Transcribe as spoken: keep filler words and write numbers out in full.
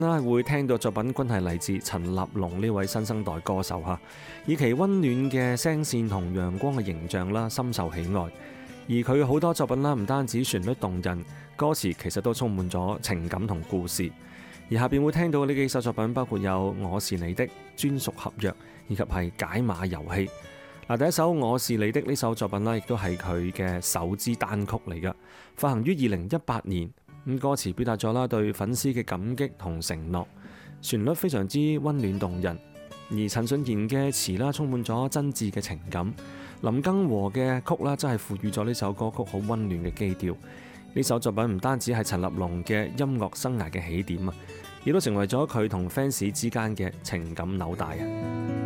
啦，會聽到作品均係嚟自陳立農呢位新生代歌手嚇，以其溫暖嘅聲線同陽光嘅形象啦，深受喜愛。而佢好多作品啦，唔單止旋律動人，歌詞其實都充滿咗情感同故事。而下邊會聽到呢幾首作品，包括有《我是你的》、《專屬合約》以及係《解碼遊戲》。嗱，第一首《我是你的》呢首作品啦，亦都係佢嘅首支單曲嚟㗎，發行於二零一八年。咁歌詞表達咗啦對粉絲嘅感激同承諾，旋律非常之溫暖動人。而陳信賢嘅詞啦充滿咗真摯嘅情感，林更和嘅曲啦真係賦予咗呢首歌曲好溫暖嘅基調。呢首作品唔單止係陳立農嘅音樂生涯嘅起點啊，亦都成為咗佢同 fans 之間嘅情感紐帶啊。